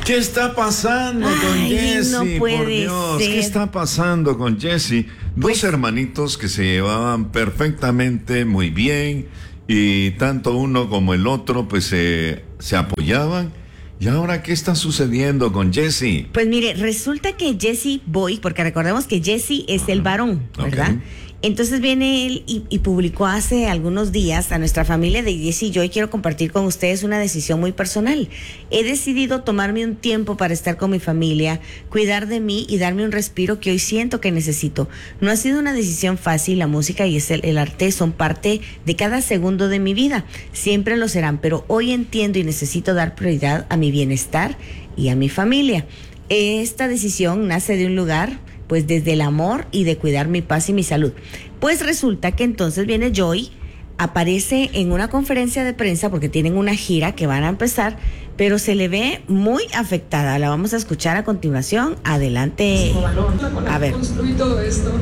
¿Qué está pasando con Jessy? No puede por Dios, ser. ¿Qué está pasando con Jessy? Pues, Dos hermanitos que se llevaban perfectamente, muy bien, y tanto uno como el otro pues se apoyaban. ¿Y ahora qué está sucediendo con Jessy? Pues mire, resulta que Jesse Boy, porque recordemos que Jesse es el varón, ¿verdad? Ok. Entonces viene él y publicó hace algunos días a nuestra familia de Jesse y yo, y quiero compartir con ustedes una decisión muy personal. He decidido tomarme un tiempo para estar con mi familia, cuidar de mí y darme un respiro que hoy siento que necesito. No ha sido una decisión fácil, la música y el arte son parte de cada segundo de mi vida, siempre lo serán, pero hoy entiendo y necesito dar prioridad a mi bienestar y a mi familia. Esta decisión nace de un lugar, pues desde el amor y de cuidar mi paz y mi salud. Pues resulta que entonces viene Joy, aparece en una conferencia de prensa porque tienen una gira que van a empezar, pero se le ve muy afectada. La vamos a escuchar a continuación. Adelante. A ver. Construí todo esto.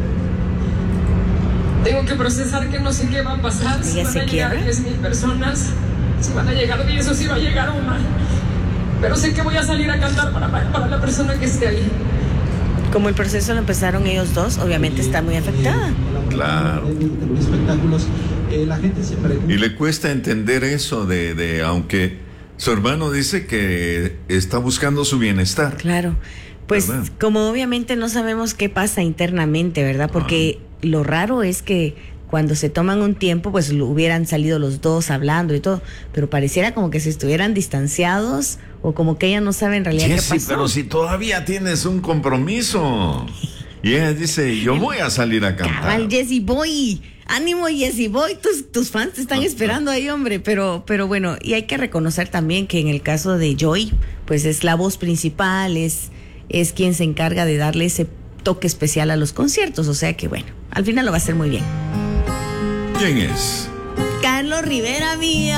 Tengo que procesar que no sé qué va a pasar. Si ¿Ella van se a llegar quiebra? 10,000 personas, si van a llegar 10 o si va a llegar una. Pero sé que voy a salir a cantar para la persona que esté ahí. Como el proceso lo empezaron ellos dos, obviamente está muy afectada. Claro. Espectáculos, la gente se pregunta. Y le cuesta entender eso aunque su hermano dice que está buscando su bienestar. Claro. Pues ¿Verdad? como obviamente no sabemos qué pasa internamente, ¿verdad? Porque lo raro es que cuando se toman un tiempo, pues hubieran salido los dos hablando y todo, pero pareciera como que se estuvieran distanciados o como que ella no sabe en realidad Jessy, qué pasó. pero si todavía tienes un compromiso. Y ella dice, yo voy a salir a cantar. Cabal, Jessy Boy, ánimo Jessy Boy, tus fans te están esperando ahí, hombre, pero bueno, y hay que reconocer también que en el caso de Joy, pues es la voz principal, es quien se encarga de darle ese toque especial a los conciertos, o sea que bueno, al final lo va a hacer muy bien. ¿Quién es? Carlos Rivera, mía.